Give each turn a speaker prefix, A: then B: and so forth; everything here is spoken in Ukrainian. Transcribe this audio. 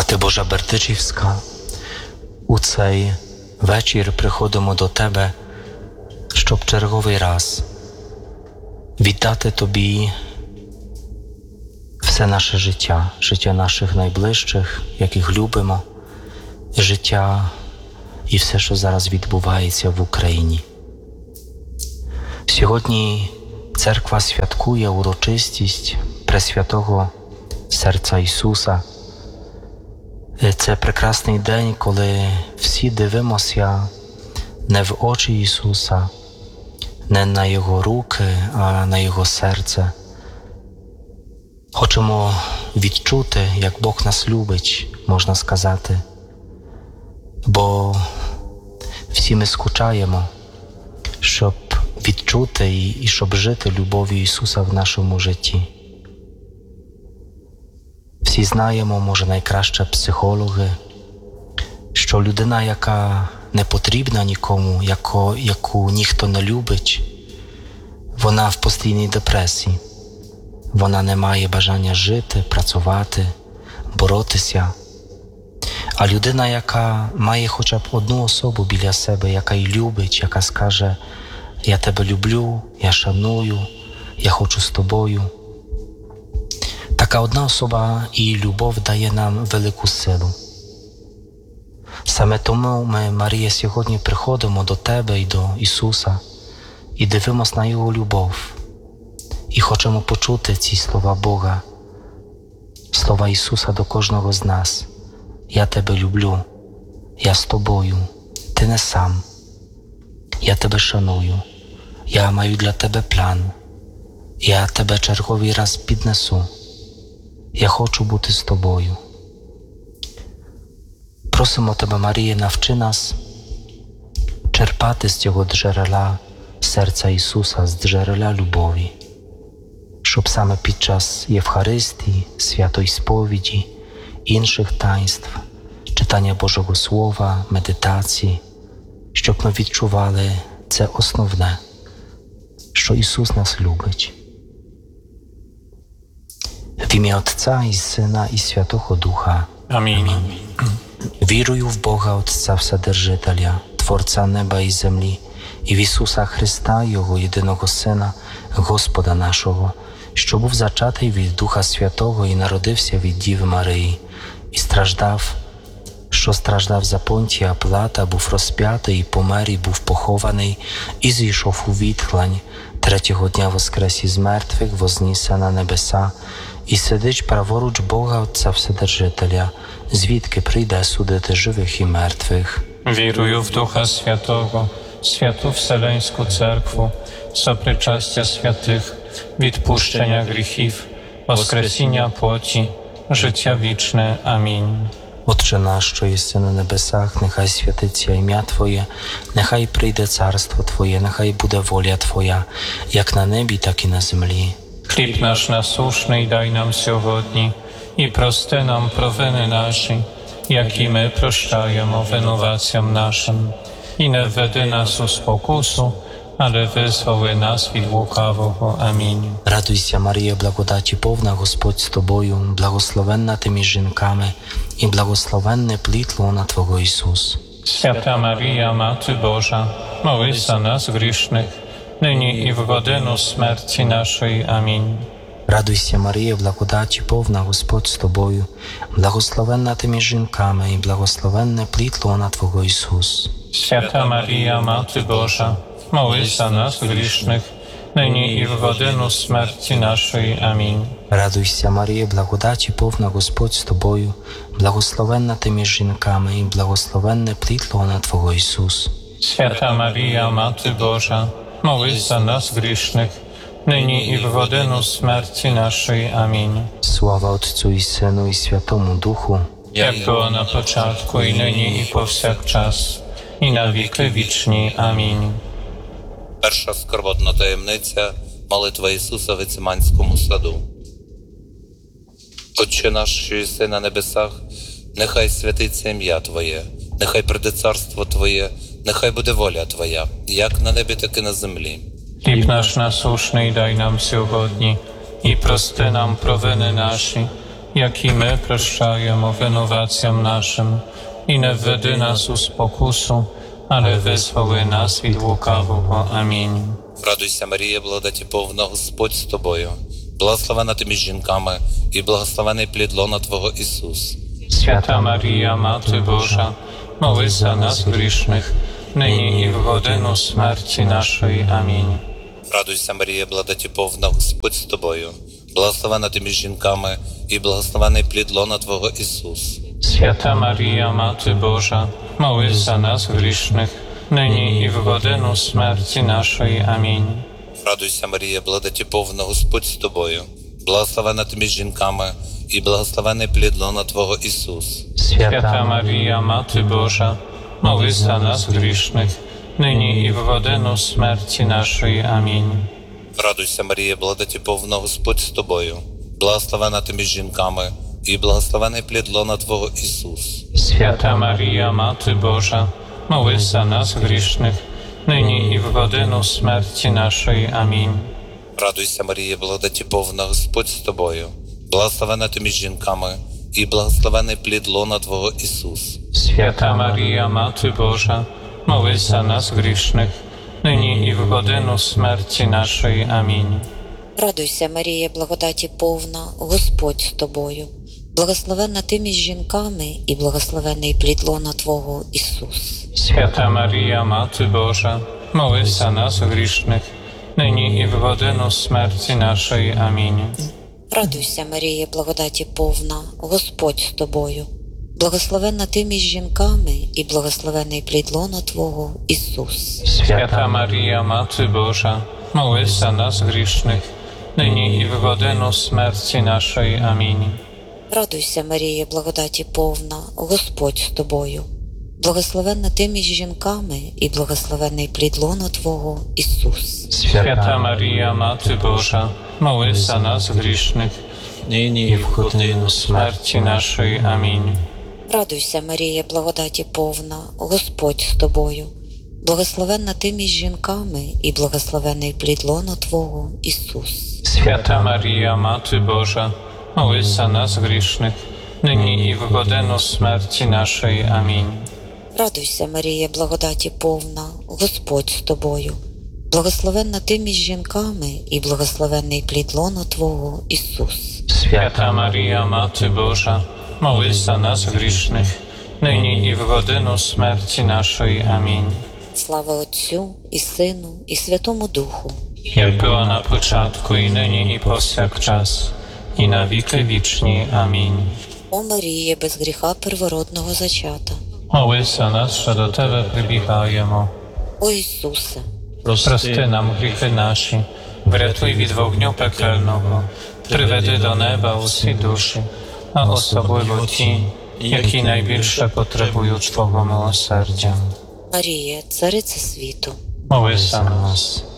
A: Мати Божа Бердичівська, у цей вечір приходимо до Тебе, щоб черговий раз віддати Тобі все наше життя, життя наших найближчих, яких любимо, життя і все, що зараз відбувається в Україні. Сьогодні Церква святкує урочистість Пресвятого Серця Ісуса. Це прекрасний день, коли всі дивимося не в очі Ісуса, не на Його руки, а на Його серце. Хочемо відчути, як Бог нас любить, можна сказати. Бо всі ми скучаємо, щоб відчути і щоб жити любов'ю Ісуса в нашому житті. Всі знаємо, може найкраще психологи, що людина, яка не потрібна нікому, яку ніхто не любить, вона в постійній депресії. Вона не має бажання жити, працювати, боротися. А людина, яка має хоча б одну особу біля себе, яка її любить, яка скаже: «Я тебе люблю, я шаную, я хочу з тобою». Така одна особа і любов дає нам велику силу. Саме тому ми, Марія, сьогодні приходимо до Тебе і до Ісуса і дивимося на Його любов. І хочемо почути ці слова Бога, слова Ісуса до кожного з нас. «Я тебе люблю, я з тобою, ти не сам. Я тебе шаную, я маю для тебе план, я тебе черговий раз піднесу. Я хочу бути з тобою». Просимо Тебе, Марія, навчи нас черпати з цього джерела серця Ісуса, з джерела любові, щоб саме під час Євхаристії, святої сповіді, інших таїнств, читання Божого Слова, медитації, щоб ми відчували це основне, що Ісус нас любить. W imię Otca i Syna i Świętego Ducha.
B: Amin.
A: Wieruję w Boga Otca Wседержителя, Tworca nieba i ziemi, i w Ісуса Христа, Його єдиного Сина, Господа нашого, що був зачатий від Духа Святого і народився від Діви Марії, і страждав за Понтія Пилата, був розп'ятий, і помер, і був похований, і зійшов у відхлань, третього дня воскрес із мертвих, вознісся на небеса, і сидить праворуч Бога Отця Вседержителя, звідки прийде судити живих і мертвих.
B: Wieruję w Ducha Świętego, Świętą Wseleńską Cerkwu, sopryčastia świętych, відпущення гріхів, воскресіння плоті, життя вічне. Амінь.
A: Отче наш, що єси на небесах, нехай святиться ім'я Твоє, нехай прийде царство Твоє, нехай буде воля Твоя, як на небі, так і на землі.
B: Хліб наш насушний дай нам сьогодні, і прости нам провини наші, як і ми прощаємо винуватцям нашим. І не введи нас у спокусу, ale wyzwoli nas від лукавого. Амінь.
A: Радуйся, Марія, благодаті повна, Господь з тобою, благословенна ти між жінками, і благословенне плід лона Твого Ісус.
B: Święta Maria, Mati Boża, módl za nas grzesznych, nyní i w godzinę śmierci naszej. Amin.
A: Радуйся, Марія, благодаті повна, Господь з тобою, благословенна ти між жінками, і благословенне плід лона Твого Ісус.
B: Święta Maria, Mati Boża, módl za nas grzesznych, nyní i w godzinę śmierci naszej. Amin.
A: Радуйся, Марія, благодаті повна, Господь з тобою, благословенна ти між жінками, і благословенне плід лона Твого Ісус.
B: Święta Maria, Mati Boża, módl za nas grzesznych, nyní i w godzinę śmierci naszej. Amin.
A: Слава Отцю і Сину і Святому Духу,
B: Jak było na początku, i nyní, i powsякчас, і на віки вічні. Амінь.
C: Перша скорботна таємниця – молитва Ісуса в Гециманському саду. Отче наш, що єси на небесах, нехай святиться ім'я Твоє, нехай прийде царство Твоє, нехай буде воля Твоя, як на небі, так і на землі.
B: Хліб наш насушний дай нам сьогодні, і прости нам провини наші, jak i my прощаємо винуватцям нашим. І не введи нас у спокусу, але визволи нас від лукавого. Амінь.
C: Радуйся, Марія, благодаті повна, Господь з тобою. Благословена ти між жінками, і благословений плід лона Твого Ісус.
B: Свята Марія, Мати Божа, молись за нас грішних, нині і в годину смерті нашої. Амінь.
C: Радуйся, Марія, благодаті повна, Господь з тобою. Благословена ти між жінками, і благословений плід лона Твого Ісус.
B: Свята Марія, Мати Божа, молись за нас грішних, нині і в годину смерті нашої. Амінь.
C: Радуйся, Марія, благодаті повна, Господь з тобою. Благословена ти між жінками, і благословений плід лона Твого Ісус.
B: Свята Марія, Мати Божа, молись за нас грішних, нині і в годину смерті нашої. Амінь.
C: Радуйся, Марія, благодаті повна, Господь з тобою. Благословена ти між жінками, і благословений плід лона Твого Ісус.
B: Свята Марія, Мати Божа, молись за нас грішних, нині і в годину смерті нашої. Амінь.
C: Радуйся, Марія, благодаті повна, Господь з тобою. Благословена ти між жінками, і благословений плід лона Твого Ісус.
B: Свята Марія, Мати Божа, молись за нас грішних, нині і в годину смерті нашої. Амінь.
D: Радуйся, Марія, благодаті повна, Господь з тобою. Благословенна ти між жінками, і благословений плід лона Твого Ісус.
B: Свята Марія, Мати Божа, молись за нас грішних, нині і в годину смерті нашої. Амінь.
D: Радуйся, Марія, благодаті повна, Господь з тобою. Благословенна ти між жінками, і благословений плід лона Твого Ісус.
B: Свята Марія, Мати Божа, молись за нас грішних, нині і в годину смерті нашої. Амінь.
D: Радуйся, Марія, благодаті повна, Господь з тобою. Благословенна ти між жінками, і благословений плід лона Твого Ісус.
B: Свята Марія, Мати Божа, молись за нас грішних, нині і в годину смерті нашої. Амінь.
D: Радуйся, Марія, благодаті повна, Господь з тобою. Благословенна ти між жінками, і благословений плід лона Твого Ісус.
B: Свята Марія, Мати Божа, молись за нас грішних, нині і в годину смерті нашої. Амінь.
D: Радуйся, Марія, благодаті повна, Господь з тобою. Благословенна ти між жінками, і благословений плід лона Твого Ісус.
B: Свята Марія, Мати Божа, молись за нас грішних, нині і в годину смерті нашої. Амінь.
D: Слава Отцю і Сину, і Святому Духу.
B: Як було на початку, і нині, і повсякчас, і на віки вічні. Амінь.
D: О Маріє, без гріха первородного зачата.
B: Молись за нас, що до Тебе прибігаємо.
D: О Ісусе,
B: Прости нам гріхи наші, врятуй від вогню пекельного, приведи до неба усі душі, а особливо ті, які найбільше потребують Твого милосердя.
D: Марія, Цариця світу,
B: Молись за нас.